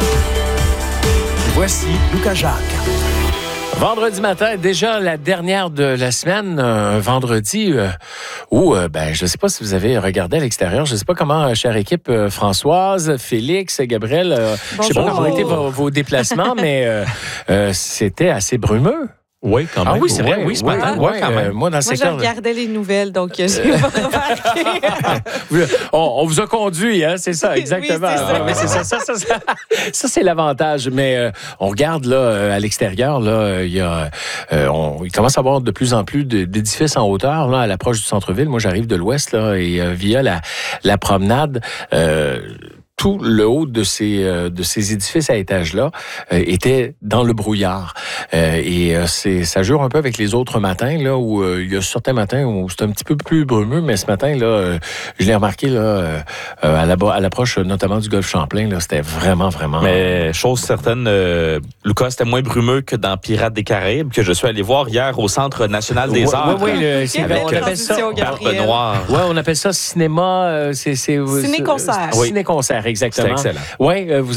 Voici Lucas Jacques. Vendredi matin, déjà la dernière de la semaine, vendredi, où, je ne sais pas si vous avez regardé à l'extérieur, je ne sais pas comment, chère équipe, Françoise, Félix, Gabriel, je ne sais pas comment ont été vos déplacements, mais c'était assez brumeux. Oui, quand même. Ah oui, c'est vrai, oui, ce matin. Ouais, quand même. Moi, dans le secteur... je regardais les nouvelles, donc je n'ai pas remarqué. on vous a conduit, hein, c'est ça, exactement. Oui, c'est ça. Mais c'est ça, c'est l'avantage. Mais on regarde là à l'extérieur, là, il commence à y avoir de plus en plus d'édifices en hauteur là, à l'approche du centre-ville. Moi, j'arrive de l'ouest là, et via la promenade. Tout le haut de ces édifices à étages-là était dans le brouillard. Ça jure un peu avec les autres matins, là, où il y a certains matins où c'est un petit peu plus brumeux, mais ce matin, là, je l'ai remarqué là, à l'approche notamment du golfe Champlain, là, c'était vraiment, vraiment... Mais chose certaine, Lucas, c'était moins brumeux que dans Pirates des Caraïbes, que je suis allé voir hier au Centre national des Arts. Oui, on appelle ça Barbe Noire. Oui, on appelle ça cinéma... Ciné-concert. Ciné-concert, exactement. C'est excellent. Oui, vous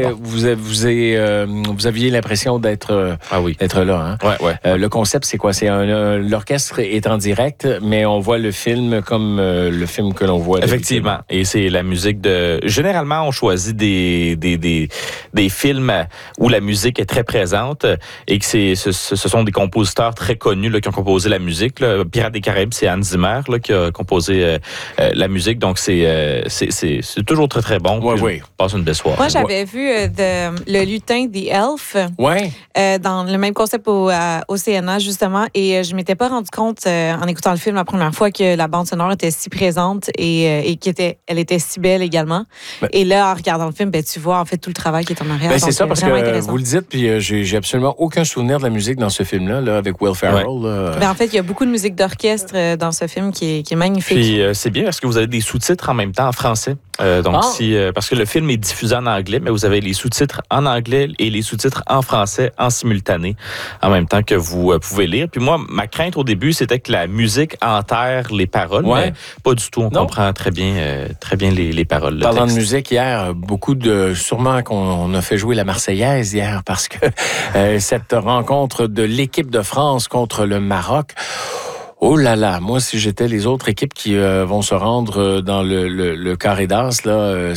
aviez l'impression d'être là. Hein? Ouais. Le concept, c'est quoi? C'est l'orchestre est en direct, mais on voit le film comme le film que l'on voit. Effectivement. Et c'est la musique de... Généralement, on choisit des films où la musique est très présente et que ce sont des compositeurs très connus là, qui ont composé la musique. Là. Pirates des Caraïbes, c'est Hans Zimmer là, qui a composé la musique. Donc, c'est toujours très, très bon. Oui. Passe une belle soirée. Moi, j'avais vu le lutin The Elf dans le même concept au CNA, justement, et je ne m'étais pas rendu compte en écoutant le film la première fois que la bande sonore était si présente et qu'elle était si belle également. Et là, en regardant le film, tu vois en fait tout le travail qui est en arrière. C'est ça, parce que vous le dites, puis j'ai absolument aucun souvenir de la musique dans ce film-là, là, avec Will Ferrell. Ouais. En fait, il y a beaucoup de musique d'orchestre dans ce film qui est magnifique. Puis c'est bien parce que vous avez des sous-titres en même temps en français. Parce que le film est diffusé en anglais, mais vous avez les sous-titres en anglais et les sous-titres en français en simultané, en même temps que vous pouvez lire. Puis moi, ma crainte au début, c'était que la musique enterre les paroles, mais pas du tout. On comprend très bien les paroles. Parlant de musique, hier, sûrement qu'on a fait jouer la Marseillaise hier, parce que cette rencontre de l'équipe de France contre le Maroc... Oh là là, moi, si j'étais les autres équipes qui vont se rendre dans le carré d'as, là,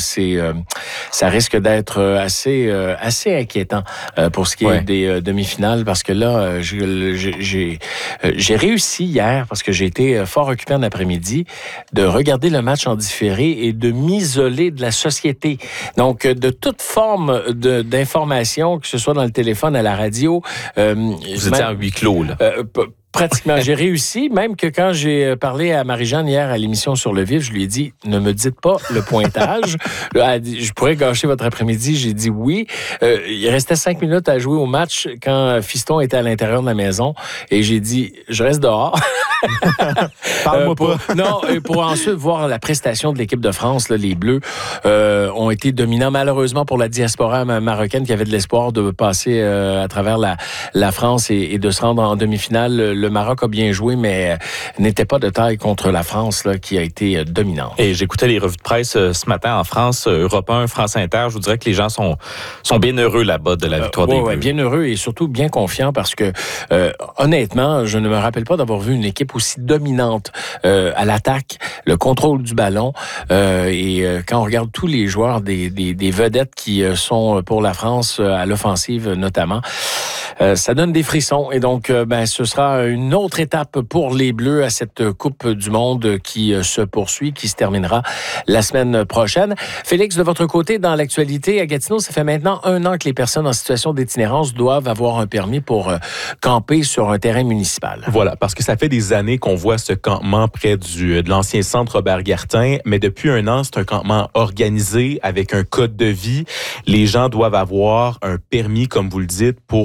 ça risque d'être assez inquiétant pour ce qui est des demi-finales, parce que là, j'ai réussi hier, parce que j'ai été fort occupé en après-midi, de regarder le match en différé et de m'isoler de la société. Donc, de toute forme d'information, que ce soit dans le téléphone, à la radio. Vous étiez en huis clos, là. Pratiquement. J'ai réussi, même que quand j'ai parlé à Marie-Jeanne hier à l'émission Sur le Vif, je lui ai dit, ne me dites pas le pointage. Elle a dit, je pourrais gâcher votre après-midi. J'ai dit oui. Il restait 5 minutes à jouer au match quand Fiston était à l'intérieur de la maison. Et j'ai dit, je reste dehors. Parle-moi pas. Non, pour ensuite voir la prestation de l'équipe de France. Là, les Bleus ont été dominants, malheureusement, pour la diaspora marocaine qui avait de l'espoir de passer à travers la France et de se rendre en demi-finale. Le Maroc a bien joué, mais n'était pas de taille contre la France là, qui a été dominante. Et j'écoutais les revues de presse ce matin en France, Europe 1, France Inter. Je vous dirais que les gens sont bien heureux là-bas de la victoire des Bleus. Oui, bien heureux et surtout bien confiants parce que, honnêtement, je ne me rappelle pas d'avoir vu une équipe aussi dominante à l'attaque, le contrôle du ballon. Quand on regarde tous les joueurs, des vedettes qui sont pour la France à l'offensive notamment, ça donne des frissons. Et donc, ce sera une autre étape pour les Bleus à cette Coupe du Monde qui se poursuit, qui se terminera la semaine prochaine. Félix, de votre côté, dans l'actualité, à Gatineau, ça fait maintenant 1 an que les personnes en situation d'itinérance doivent avoir un permis pour camper sur un terrain municipal. Voilà, parce que ça fait des années qu'on voit ce campement près de l'ancien centre Robert-Gartin, mais depuis 1 an, c'est un campement organisé avec un code de vie. Les gens doivent avoir un permis, comme vous le dites, pour pouvoir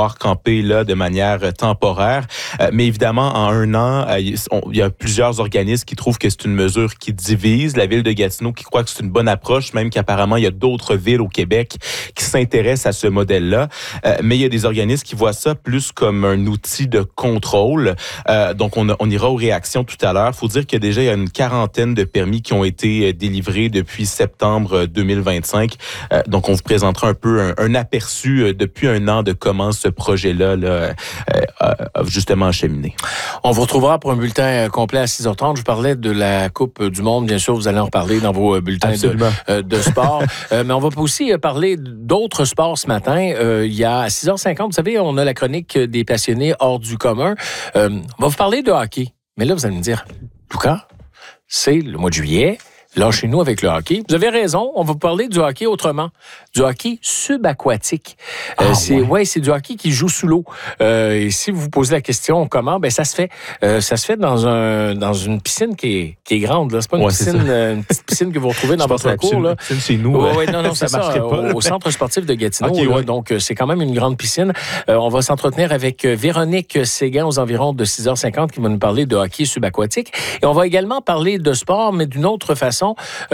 pouvoir camper là de manière temporaire. Mais évidemment, en un an, il y a plusieurs organismes qui trouvent que c'est une mesure qui divise. La ville de Gatineau qui croit que c'est une bonne approche, même qu'apparemment, il y a d'autres villes au Québec qui s'intéressent à ce modèle-là. Mais il y a des organismes qui voient ça plus comme un outil de contrôle. Donc, on ira aux réactions tout à l'heure. Il faut dire qu'il y a déjà une quarantaine de permis qui ont été délivrés depuis septembre 2025. Donc, on vous présentera un peu un aperçu depuis un an de comment ce projet-là a justement acheminé. On vous retrouvera pour un bulletin complet à 6h30. Je vous parlais de la Coupe du Monde. Bien sûr, vous allez en reparler dans vos bulletins de sport. Mais on va aussi parler d'autres sports ce matin. Il y a à 6h50, vous savez, on a la chronique des passionnés hors du commun. On va vous parler de hockey. Mais là, vous allez me dire, Lucas, c'est le mois de juillet. Lâchez-nous avec le hockey. Vous avez raison, on va vous parler du hockey autrement. Du hockey subaquatique. C'est du hockey qui joue sous l'eau. Et si vous vous posez la question comment, ça se fait. Ça se fait dans une piscine qui est grande. Là. C'est pas une petite piscine que vous retrouvez dans votre cours. Là. Piscine chez nous. Non, c'est ça. Au centre sportif de Gatineau. Donc, c'est quand même une grande piscine. On va s'entretenir avec Véronique Séguin aux environs de 6h50 qui va nous parler de hockey subaquatique. Et on va également parler de sport, mais d'une autre façon.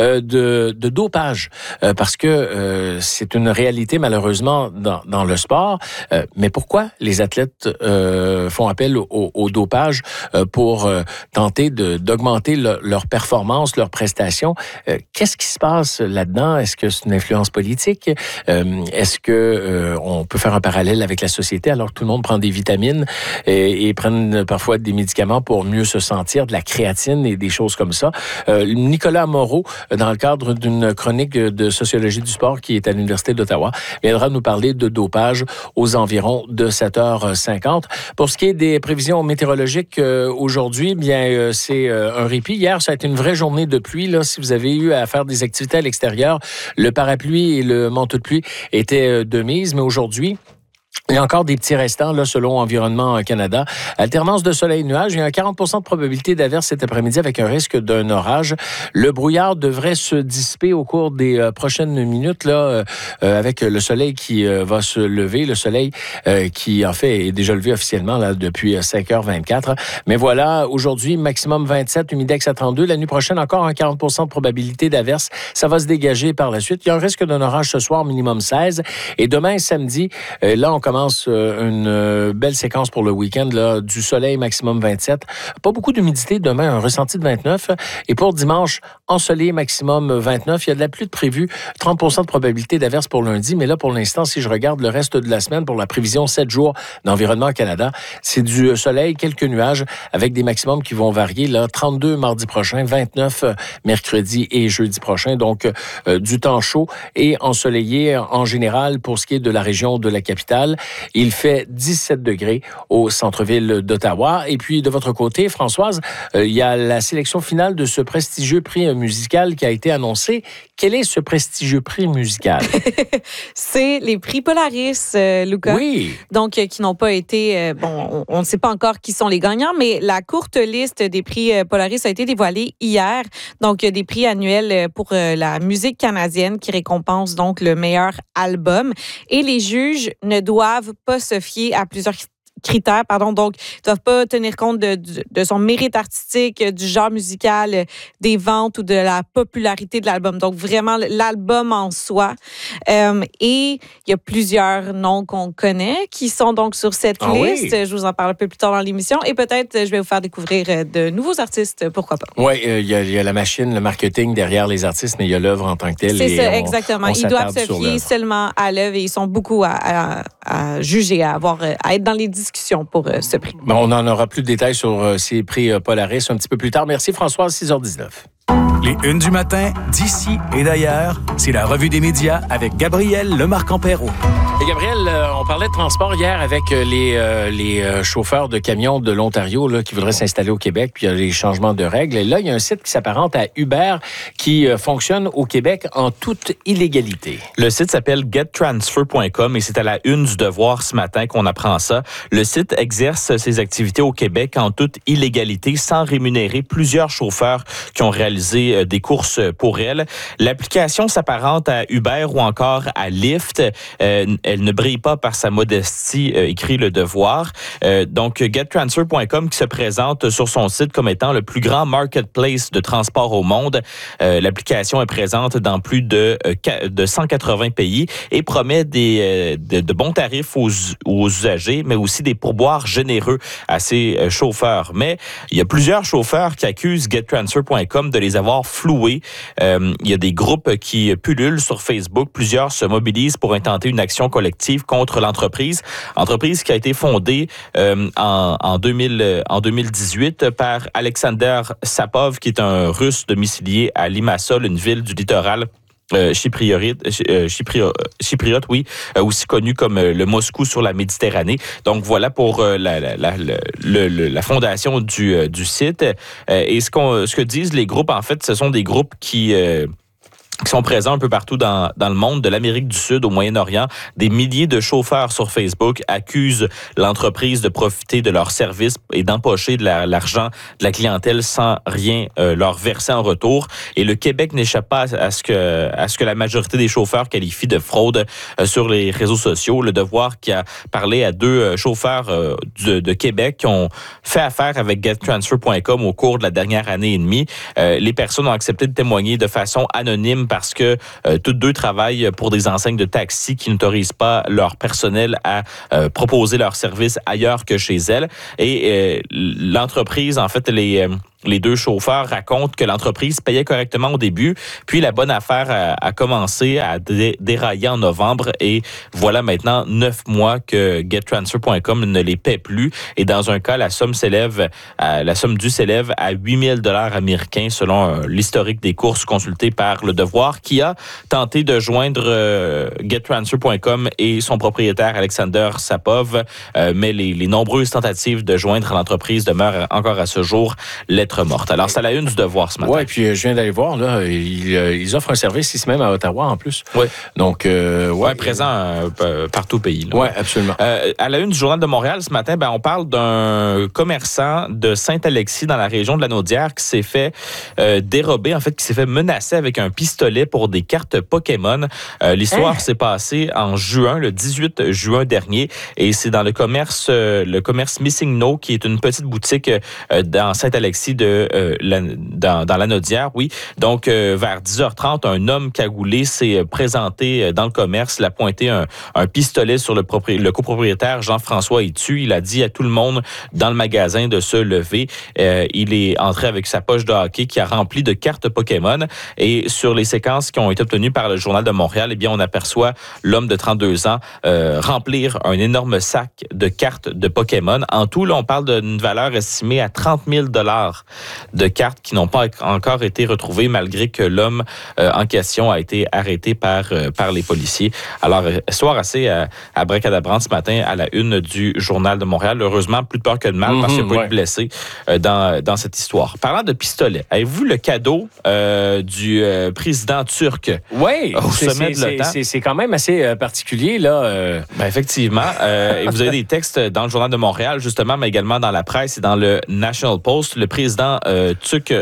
De dopage, parce que c'est une réalité malheureusement dans le sport. Mais pourquoi les athlètes font appel au dopage pour tenter d'augmenter leur performance, leurs prestations? Qu'est-ce qui se passe là-dedans? Est-ce que c'est une influence politique? Est-ce que on peut faire un parallèle avec la société alors que tout le monde prend des vitamines et prennent parfois des médicaments pour mieux se sentir, de la créatine et des choses comme ça? Nicolas Moreau, dans le cadre d'une chronique de sociologie du sport qui est à l'Université d'Ottawa, viendra nous parler de dopage aux environs de 7h50. Pour ce qui est des prévisions météorologiques aujourd'hui, c'est un répit. Hier, ça a été une vraie journée de pluie. Là, si vous avez eu à faire des activités à l'extérieur, le parapluie et le manteau de pluie étaient de mise, mais aujourd'hui, il y a encore des petits restants, là, selon Environnement Canada. Alternance de soleil et nuages. Il y a 40% de probabilité d'averse cet après-midi avec un risque d'un orage. Le brouillard devrait se dissiper au cours des prochaines minutes, là, avec le soleil qui va se lever. Le soleil qui, en fait, est déjà levé officiellement là, depuis 5h24. Mais voilà, aujourd'hui, maximum 27, humidex à 32. La nuit prochaine, encore un 40% de probabilité d'averse. Ça va se dégager par la suite. Il y a un risque d'un orage ce soir, minimum 16. Et demain, samedi, là, on commence une belle séquence pour le week-end, là, du soleil maximum 27. Pas beaucoup d'humidité demain, un ressenti de 29. Et pour dimanche, ensoleillé maximum 29. Il y a de la pluie de prévue, 30% de probabilité d'averse pour lundi. Mais là, pour l'instant, si je regarde le reste de la semaine pour la prévision 7 jours d'Environnement Canada, c'est du soleil, quelques nuages avec des maximums qui vont varier. Là, 32 mardi prochain, 29 mercredi et jeudi prochain. Donc, du temps chaud et ensoleillé en général pour ce qui est de la région de la capitale. Il fait 17 degrés au centre-ville d'Ottawa. Et puis, de votre côté, Françoise, il y a la sélection finale de ce prestigieux prix musical qui a été annoncé. Quel est ce prestigieux prix musical? C'est les prix Polaris, Lucas. Oui. Donc, qui n'ont pas été... on ne sait pas encore qui sont les gagnants, mais la courte liste des prix Polaris a été dévoilée hier. Donc, des prix annuels pour la musique canadienne qui récompense donc le meilleur album. Et les juges ne doivent pas se fier à plusieurs critères, donc ils ne doivent pas tenir compte de son mérite artistique, du genre musical, des ventes ou de la popularité de l'album. Donc, vraiment, l'album en soi. Et il y a plusieurs noms qu'on connaît qui sont donc sur cette liste. Oui. Je vous en parle un peu plus tard dans l'émission. Et peut-être, je vais vous faire découvrir de nouveaux artistes, pourquoi pas. Oui, il y a la machine, le marketing derrière les artistes, mais il y a l'œuvre en tant que telle. C'est ça, exactement. Ils doivent se fier seulement à l'œuvre et ils sont beaucoup à juger, à être dans les discussions pour ce prix. On en aura plus de détails sur ces prix Polaris un petit peu plus tard. Merci Françoise, 6h19. Les unes du matin, d'ici et d'ailleurs, c'est la revue des médias avec Gabriel Lemarquand-Perrault. Et Gabriel, on parlait de transport hier avec les chauffeurs de camions de l'Ontario là, qui voudraient s'installer au Québec, puis il y a les changements de règles. Et là, il y a un site qui s'apparente à Uber qui fonctionne au Québec en toute illégalité. Le site s'appelle gettransfer.com et c'est à la une du Devoir ce matin qu'on apprend ça. Le site exerce ses activités au Québec en toute illégalité sans rémunérer plusieurs chauffeurs qui ont réalisé des courses pour elle. L'application s'apparente à Uber ou encore à Lyft. Elle elle ne brille pas par sa modestie, écrit Le Devoir. Donc, GetTransfer.com qui se présente sur son site comme étant le plus grand marketplace de transport au monde. L'application est présente dans plus de 180 pays et promet de bons tarifs aux usagers, mais aussi des pourboires généreux à ses chauffeurs. Mais il y a plusieurs chauffeurs qui accusent GetTransfer.com de les avoir floués. Il y a des groupes qui pullulent sur Facebook. Plusieurs se mobilisent pour intenter une action collective contre l'entreprise. Entreprise qui a été fondée en 2018 par Alexander Sapov, qui est un Russe domicilié à Limassol, une ville du littoral chypriote, oui, aussi connu comme le Moscou sur la Méditerranée. Donc voilà pour la fondation du site. Et ce que disent les groupes, en fait, ce sont des groupes qui sont présents un peu partout dans le monde, de l'Amérique du Sud au Moyen-Orient. Des milliers de chauffeurs sur Facebook accusent l'entreprise de profiter de leurs services et d'empocher de l'argent de la clientèle sans rien leur verser en retour. Et le Québec n'échappe pas à ce que la majorité des chauffeurs qualifient de fraude sur les réseaux sociaux. Le Devoir qui a parlé à 2 chauffeurs de Québec qui ont fait affaire avec GetTransfer.com au cours de la dernière année et demie. Les personnes ont accepté de témoigner de façon anonyme parce que toutes 2 travaillent pour des enseignes de taxi qui n'autorisent pas leur personnel à proposer leurs services ailleurs que chez elles. Et l'entreprise, en fait, les 2 chauffeurs racontent que l'entreprise payait correctement au début, puis la bonne affaire a commencé à dérailler en novembre et voilà maintenant 9 mois que GetTransfer.com ne les paie plus. Et dans un cas, la somme due s'élève à 8 000 $ américains selon l'historique des courses consultées par Le Devoir, qui a tenté de joindre GetTransfer.com et son propriétaire Alexander Sapov, mais les nombreuses tentatives de joindre l'entreprise demeurent encore à ce jour lettre morte. Alors, c'est à la une du Devoir ce matin. Oui, puis je viens d'aller voir, là, ils offrent un service ici même à Ottawa en plus. Oui. Donc, présent partout au pays. Oui, absolument. À la une du Journal de Montréal ce matin, on parle d'un commerçant de Saint-Alexis dans la région de la Naudière qui s'est fait dérober, en fait, qui s'est fait menacer avec un pistolet pour des cartes Pokémon. L'histoire s'est passée en juin, le 18 juin dernier, et c'est dans le commerce Missing No, qui est une petite boutique dans Saint-Alexis dans la Naudière, oui. Donc, vers 10h30, un homme cagoulé s'est présenté dans le commerce. Il a pointé un pistolet sur le copropriétaire Jean-François Etu. Il a dit à tout le monde dans le magasin de se lever. Il est entré avec sa poche de hockey qui a rempli de cartes Pokémon. Et sur les séquences qui ont été obtenues par le Journal de Montréal, on aperçoit l'homme de 32 ans remplir un énorme sac de cartes de Pokémon. En tout, là, on parle d'une valeur estimée à 30 000 $ de cartes qui n'ont pas encore été retrouvées malgré que l'homme en question a été arrêté par les policiers. Alors, histoire assez abracadabrante ce matin à la une du Journal de Montréal. Heureusement, plus de peur que de mal parce qu'il n'y a pas eu de blessés dans cette histoire. Parlant de pistolet, avez-vous le cadeau du président turc au sommet de l'OTAN? C'est quand même assez particulier, là. Effectivement. Et vous avez des textes dans le Journal de Montréal, justement, mais également dans la presse et dans le National Post. Le président turc,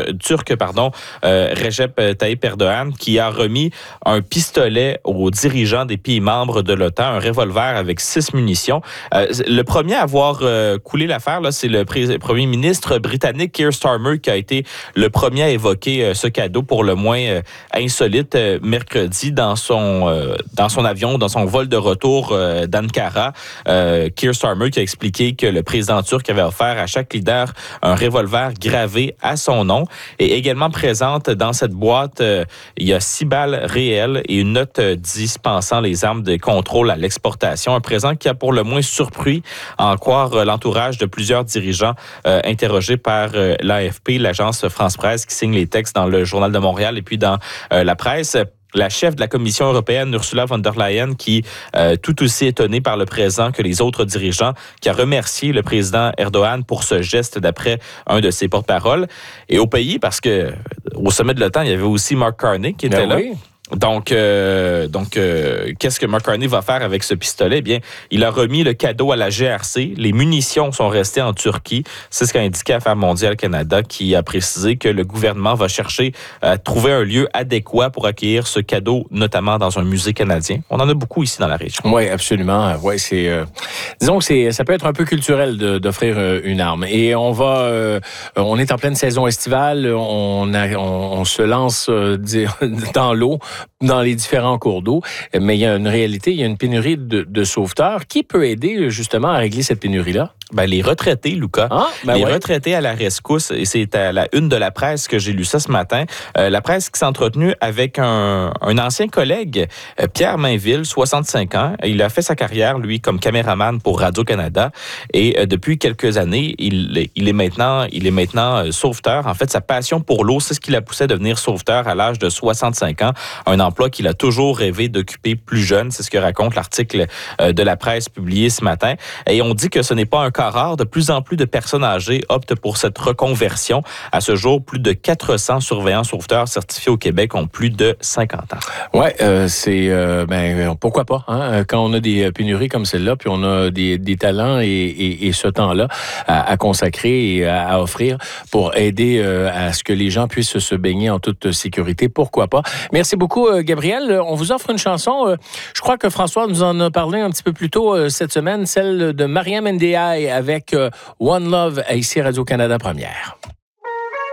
Recep Tayyip Erdogan, qui a remis un pistolet aux dirigeants des pays membres de l'OTAN, un revolver avec 6 munitions. Le premier à avoir coulé l'affaire, là, c'est le premier ministre britannique Keir Starmer qui a été le premier à évoquer ce cadeau pour le moins insolite mercredi dans son avion, dans son vol de retour d'Ankara. Keir Starmer qui a expliqué que le président turc avait offert à chaque leader un revolver gravé à son nom. Et également présente dans cette boîte, il y a 6 balles réelles et une note dispensant les armes de contrôle à l'exportation. Un présent qui a pour le moins surpris à en croire l'entourage de plusieurs dirigeants interrogés par l'AFP, l'agence France-Presse qui signe les textes dans le Journal de Montréal et puis dans la presse. La chef de la Commission européenne, Ursula von der Leyen, qui tout aussi étonnée par le présent que les autres dirigeants, qui a remercié le président Erdogan pour ce geste d'après un de ses porte-paroles. Et au pays, parce que au sommet de l'OTAN, il y avait aussi Mark Carney qui était là. Oui. Donc, qu'est-ce que McCartney va faire avec ce pistolet? Eh bien, il a remis le cadeau à la GRC. Les munitions sont restées en Turquie. C'est ce qu'a indiqué Affaires mondiales Canada, qui a précisé que le gouvernement va chercher à trouver un lieu adéquat pour accueillir ce cadeau, notamment dans un musée canadien. On en a beaucoup ici dans la région. Oui, absolument. Ouais, disons que ça peut être un peu culturel d'offrir une arme. Et on est en pleine saison estivale. On se lance dans l'eau, dans les différents cours d'eau. Mais il y a une réalité, il y a une pénurie de sauveteurs. Qui peut aider justement à régler cette pénurie-là? Ben, les retraités, Lucas. Les retraités à la rescousse, et c'est à la une de la presse que j'ai lu ça ce matin. La presse qui s'est entretenue avec un ancien collègue, Pierre Mainville, 65 ans. Il a fait sa carrière, lui, comme caméraman pour Radio-Canada. Et depuis quelques années, il est maintenant sauveteur. En fait, sa passion pour l'eau, c'est ce qui l'a poussé à devenir sauveteur à l'âge de 65 ans. Un emploi qu'il a toujours rêvé d'occuper plus jeune. C'est ce que raconte l'article de la presse publié ce matin. Et on dit que ce n'est pas un cas rare. De plus en plus de personnes âgées optent pour cette reconversion. À ce jour, plus de 400 surveillants sauveteurs certifiés au Québec ont plus de 50 ans. Ouais, pourquoi pas, hein? Quand on a des pénuries comme celle-là, puis on a des talents et ce temps-là à consacrer et à offrir pour aider à ce que les gens puissent se baigner en toute sécurité, pourquoi pas. Merci beaucoup, Gabriel. On vous offre une chanson. Je crois que François nous en a parlé un petit peu plus tôt cette semaine, celle de Mariam Ndiaye avec One Love ici à Radio-Canada Première.